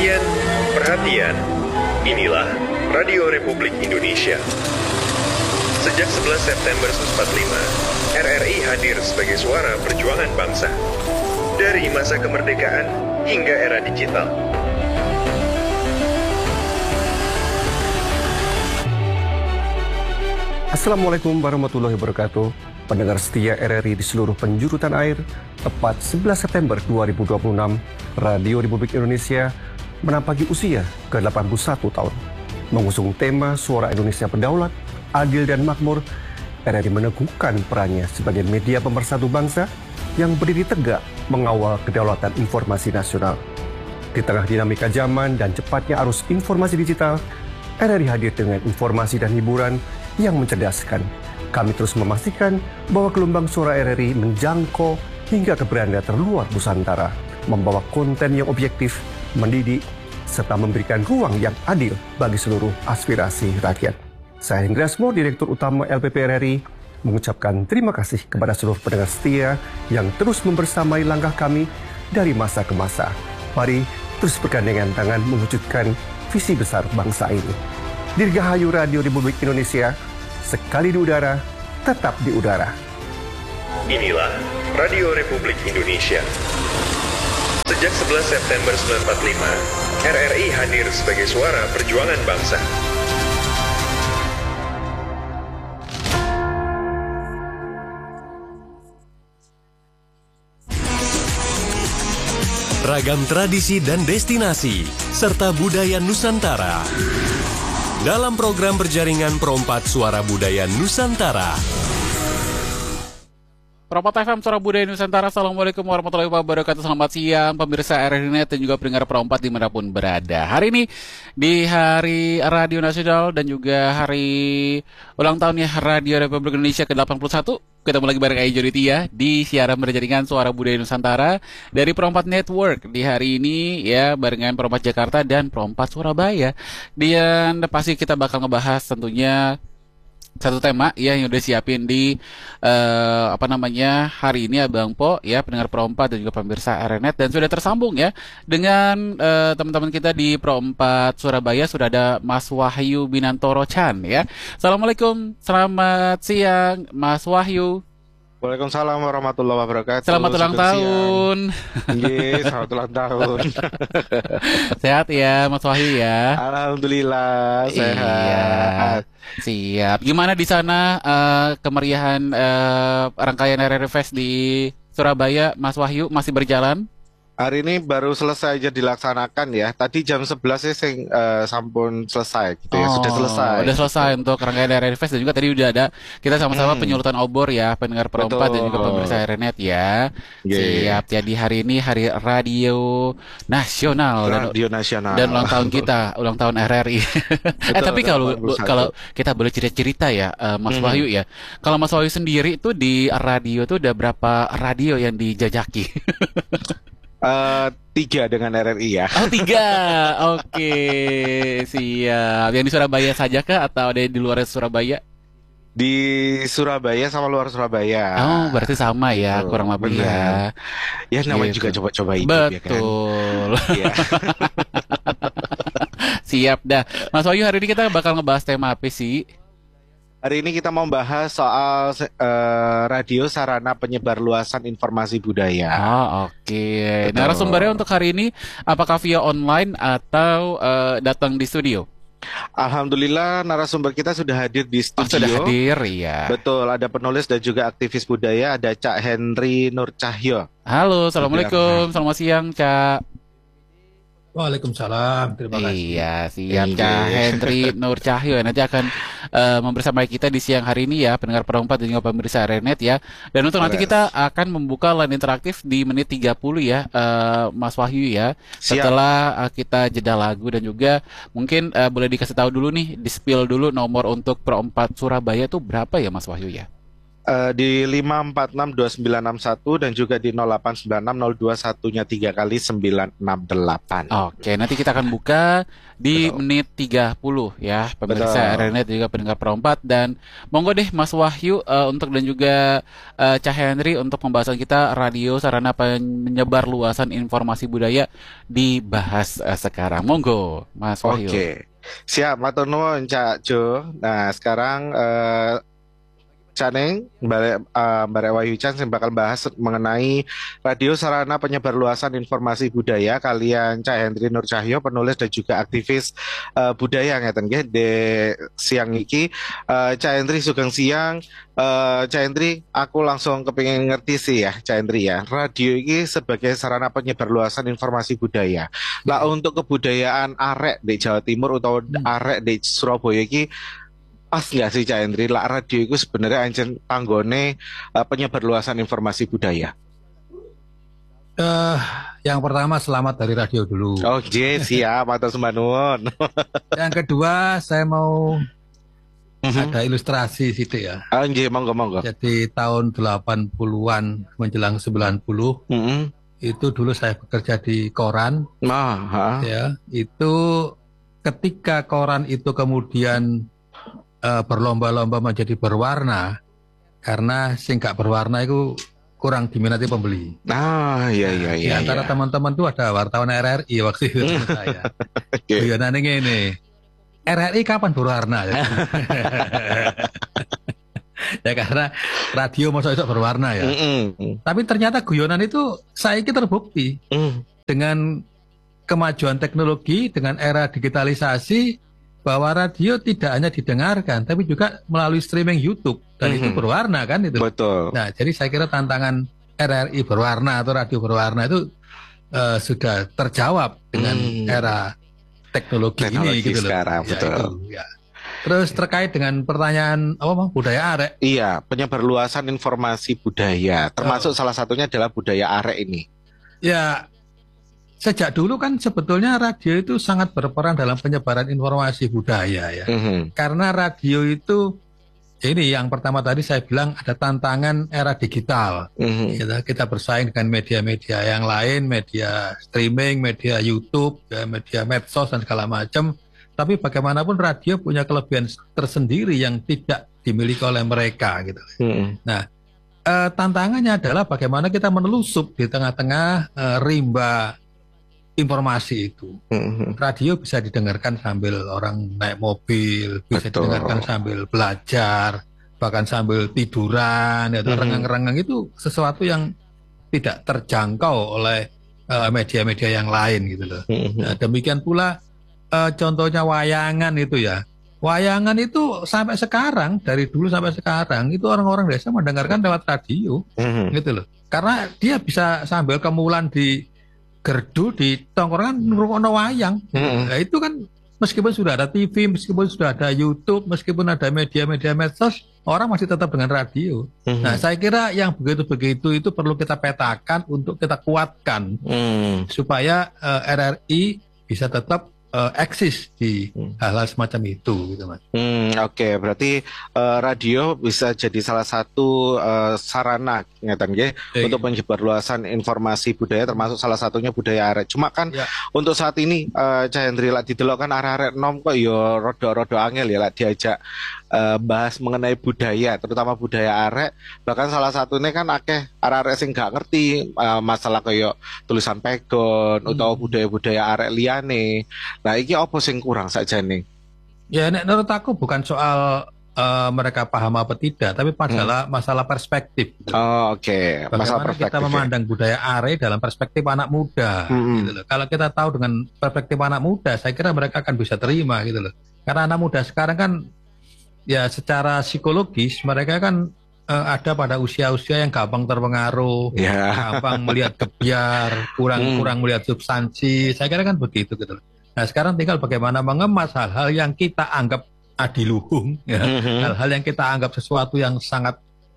Perhatian, perhatian. Inilah Radio Republik Indonesia. Sejak 11 September 1945, RRI hadir sebagai suara perjuangan bangsa. Dari masa kemerdekaan hingga era digital. Assalamualaikum warahmatullahi wabarakatuh. Pendengar setia RRI di seluruh penjuru tanah air, tepat 11 September 2026, Radio Republik Indonesia menampaki usia ke-81 tahun. Mengusung tema Suara Indonesia Berdaulat, Adil dan Makmur, RRI meneguhkan perannya sebagai media pemersatu bangsa yang berdiri tegak mengawal kedaulatan informasi nasional. Di tengah dinamika zaman dan cepatnya arus informasi digital, RRI hadir dengan informasi dan hiburan yang mencerdaskan. Kami terus memastikan bahwa gelombang suara RRI menjangkau hingga ke beranda terluar Nusantara, membawa konten yang objektif, mendidik, serta memberikan ruang yang adil bagi seluruh aspirasi rakyat. Saya Hendriasmo, Direktur Utama LPP RRI, mengucapkan terima kasih kepada seluruh pendengar setia yang terus membersamai langkah kami dari masa ke masa. Mari terus bergandengan tangan mewujudkan visi besar bangsa ini. Dirgahayu Radio Republik Indonesia, sekali di udara, tetap di udara. Inilah Radio Republik Indonesia. Sejak 11 September 1945, RRI hadir sebagai suara perjuangan bangsa. Ragam tradisi dan destinasi, serta budaya Nusantara. Dalam program berjaringan Perompat Suara Budaya Nusantara. Perompat FM Suara Budaya Nusantara. Assalamualaikum warahmatullahi wabarakatuh. Selamat siang pemirsa RRI Net dan juga pendengar Perompat dimanapun berada. Hari ini di Hari Radio Nasional dan juga hari ulang tahunnya Radio Republik Indonesia ke-81. Ketemu lagi bareng Aijori Tia di siaran berjaringan Suara Budaya Nusantara dari Perompat Network di hari ini ya, barengan Perompat Jakarta dan Perompat Surabaya. Dan pasti kita bakal ngebahas tentunya satu tema ya yang udah siapin di hari ini Abang Po ya, pendengar Perompat dan juga pemirsa RNet, dan sudah tersambung ya dengan teman-teman kita di Perompat Surabaya. Sudah ada Mas Wahyu Binantoro Chan ya. Assalamualaikum, selamat siang Mas Wahyu. Waalaikumsalam warahmatullahi wabarakatuh. Selamat ulang tahun. Iya, selamat ulang tahun. Sehat ya Mas Wahyu ya. Alhamdulillah sehat. Iya, siap. Gimana di sana kemeriahan rangkaian RRI Fest di Surabaya, Mas Wahyu, masih berjalan? Hari ini baru selesai aja dilaksanakan ya. Tadi jam 11 sampun selesai gitu ya. Sudah selesai. Udah selesai untuk rangkaian RRI Fest, dan juga tadi udah ada kita sama-sama penyulutan obor ya, pendengar Perompat dan juga pemirsa RNet ya. Siap ya, di hari ini Hari Radio Nasional dan ulang tahun kita, ulang tahun RRI. Tapi kalau kita boleh cerita ya Mas Wahyu ya. Kalau Mas Wahyu sendiri itu di radio tuh udah berapa radio yang dijajaki? 3 dengan RRI ya. Oh 3, oke, siap. Yang di Surabaya saja kah atau ada di luar Surabaya? Di Surabaya sama luar Surabaya. Oh berarti sama ya, kurang lebih ya. Ya namanya gitu. juga coba-coba hidup. Betul ya kan? Siap dah. Mas Wahyu, hari ini kita bakal ngebahas tema apa sih? Hari ini kita mau bahas soal radio sarana penyebar luasan informasi budaya. Oh oke. Narasumbernya untuk hari ini apakah via online atau datang di studio? Alhamdulillah narasumber kita sudah hadir di studio. Sudah hadir ya. Betul, ada penulis dan juga aktivis budaya, ada Cak Henry Nur Cahyo. Halo, assalamualaikum, selamat siang Cak. Waalaikumsalam, terima kasih. Iya, siap Cak Henry Nur Cahyo nanti akan membersamai kita di siang hari ini ya, pendengar Perompat dan juga pemirsa RNet ya. Dan untuk nanti kita akan membuka line interaktif di menit 30 ya, Mas Wahyu ya. Setelah kita jeda lagu, dan juga mungkin boleh dikasih tahu dulu nih, di-spill dulu nomor untuk Perompat Surabaya tuh berapa ya Mas Wahyu ya? Di 5462961 dan juga di 089602 3 kali 968. Oke, nanti kita akan buka di menit 30 ya, pemirsa RRI juga pendengar perempat. Dan monggo deh Mas Wahyu untuk dan juga Cah Henry untuk pembahasan kita radio sarana penyebar luasan informasi budaya dibahas sekarang. Monggo Mas Wahyu. Oke, siap, matur nuwun Cak Jo. Nah sekarang Caneng, Mbak Wahyu Chan yang bakal bahas mengenai radio sarana penyebar luasan informasi budaya kalian Cak Henry Nur Cahyo, penulis dan juga aktivis budaya ngeten nggih de siang iki. Cak Henry sugeng siang. Cak Henry, aku langsung kepingin ngerti sih ya Cak Henry ya, radio ini sebagai sarana penyebar luasan informasi budaya. Lah untuk kebudayaan arek di Jawa Timur atau arek di Surabaya iki pas nggak sih Cak Henry, lah radio itu sebenarnya ancen panggone penyebar luasan informasi budaya? Yang pertama selamat dari radio dulu. Oke, siap, atas nuwun. Yang kedua saya mau ada ilustrasi situ ya. Nggih, monggo. Jadi tahun 80-an menjelang 90 itu dulu saya bekerja di koran. Ya, itu ketika koran itu kemudian berlomba-lomba menjadi berwarna, karena sing gak berwarna itu kurang diminati pembeli. Iya. Di antara teman-teman itu ada wartawan RRI waktu itu teman saya. Guyonane ngene, RRI kapan berwarna? Ya karena radio masa berwarna ya. Tapi ternyata guyonan itu saya terbukti dengan kemajuan teknologi, dengan era digitalisasi, bahwa radio tidak hanya didengarkan, tapi juga melalui streaming YouTube, dan itu berwarna kan itu. Betul. Nah, jadi saya kira tantangan RRI berwarna atau radio berwarna itu sudah terjawab dengan era teknologi ini gitu sekarang, loh. betul. Ya, itu, ya. Terus terkait dengan pertanyaan budaya arek? Iya, penyebar luasan informasi budaya, termasuk salah satunya adalah budaya arek ini. Ya. Sejak dulu kan sebetulnya radio itu sangat berperan dalam penyebaran informasi budaya ya. Karena radio itu, ini yang pertama tadi saya bilang ada tantangan era digital. Kita bersaing dengan media-media yang lain, media streaming, media YouTube, ya, media medsos dan segala macam. Tapi bagaimanapun radio punya kelebihan tersendiri yang tidak dimiliki oleh mereka gitu. Nah, tantangannya adalah bagaimana kita menelusup di tengah-tengah rimba informasi itu. Radio bisa didengarkan sambil orang naik mobil, bisa didengarkan sambil belajar, bahkan sambil tiduran, atau rengang-rengang. Itu sesuatu yang tidak terjangkau oleh media-media yang lain gitu loh. Nah, demikian pula contohnya wayangan itu ya. Wayangan itu sampai sekarang, dari dulu sampai sekarang, itu orang-orang desa mendengarkan lewat radio gitu loh. Karena dia bisa sambil kemulan di gerdu di tongkrongan ngrungokno wayang. Nah, itu kan meskipun sudah ada TV, meskipun sudah ada YouTube, meskipun ada media-media medsos, orang masih tetap dengan radio. Nah, saya kira yang begitu-begitu itu perlu kita petakan untuk kita kuatkan supaya RRI bisa tetap eksis di hal-hal semacam itu gitu Mas. Oke, berarti radio bisa jadi salah satu sarana ngeten nggih untuk penyebarluasan informasi budaya, termasuk salah satunya budaya arek. Cuma kan untuk saat ini Cah Henry lak didelok kan arek-arek nom kok ya rada-rada angel ya lak diajak bahas mengenai budaya, terutama budaya arek. Bahkan salah satunya kan akeh arek-arek sing gak ngerti masalah kayak tulisan pegon atau budaya-budaya arek liyane. Nah, iki apa sing kurang sakjane? Ya, menurut aku bukan soal mereka paham apa tidak, tapi masalah perspektif. Oke. Bagaimana kita memandang budaya are dalam perspektif anak muda. Gitu loh. Kalau kita tahu dengan perspektif anak muda, saya kira mereka akan bisa terima gitu loh. Karena anak muda sekarang kan ya secara psikologis mereka kan ada pada usia-usia yang gampang terpengaruh, gampang melihat gebyar, kurang melihat substansi. Saya kira kan begitu gitu loh. Nah, sekarang tinggal bagaimana mengemas hal-hal yang kita anggap adiluhung, ya. Hal-hal yang kita anggap sesuatu yang sangat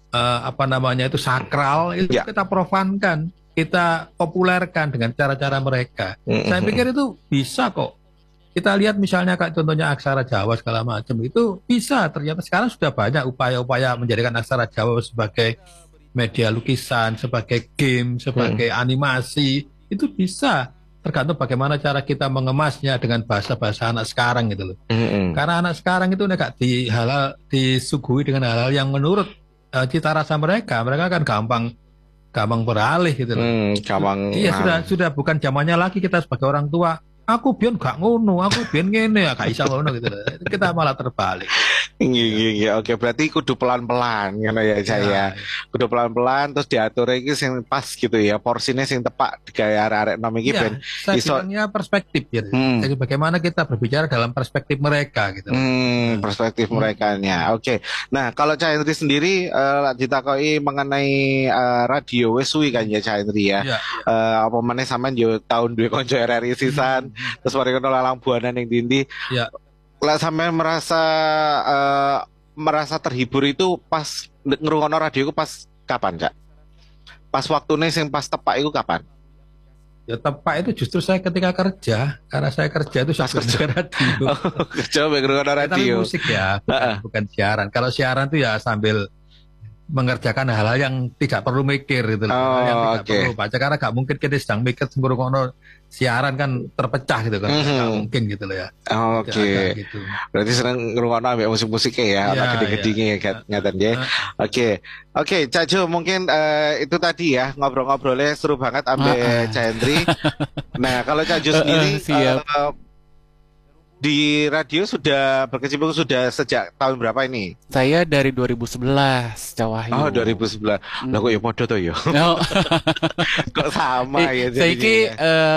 itu sakral, itu kita profankan, kita populerkan dengan cara-cara mereka. Saya pikir itu bisa kok kita lihat misalnya kayak contohnya aksara Jawa segala macam itu bisa, ternyata sekarang sudah banyak upaya-upaya menjadikan aksara Jawa sebagai media lukisan, sebagai game, sebagai animasi, itu bisa, tergantung bagaimana cara kita mengemasnya dengan bahasa-bahasa anak sekarang gitu loh. Karena anak sekarang itu nggak disuguhi dengan hal-hal yang menurut cita rasa mereka kan gampang beralih gitu loh. Iya, sudah bukan zamannya lagi kita sebagai orang tua. Aku biar gak ngono, aku biar ngene ya gak bisa ngono gitu. Kita malah terbalik. Iya, oke, berarti kudu pelan-pelan kan ya saya. Kudu pelan-pelan terus diatur iki sing pas gitu ya, porsinya sing tepak digaya arek-arek nom iki ben iso perspektif ya. Jadi bagaimana kita berbicara dalam perspektif mereka gitu. Perspektif merekanya. Oke. Nah, kalau Cak Hendri sendiri ditakoki mengenai radio wis suwi kan ya Cak Hendri ya. Apa meneh sampean yo tahun duwe kanca RRI sisan. Terus mari kono lalang buana ning dindi. Ya. Lah sampean merasa terhibur itu pas ngrungokno radio itu pas kapan, Cak? Pas waktune sing pas tepak itu kapan? Ya tepak itu justru saya ketika kerja, karena saya kerja itu pas kerja radio. Kerja ngrungokno radio. Tapi musik ya, bukan siaran. Kalau siaran itu ya sambil mengerjakan hal-hal yang tidak perlu mikir gitu loh. Yang tidak perlu baca, karena gak mungkin kita sedang mikir ngono siaran kan terpecah gitu kan. Gak mungkin gitu loh ya. Gitu. Berarti seneng ngrungokno ambek musik-musiknya ya, ana gede-gedenge ngaten ya. Oke, Cak Jo, mungkin itu tadi ya ngobrol-ngobrolnya seru banget ambek Cak Hendri. Nah, kalau Cak Jo sendiri di radio sudah berkecimpung sudah sejak tahun berapa ini? Saya dari 2011, Cak Wahyu. Oh, 2011. Lah kok ya podo to ya. Kok sama ya Saiki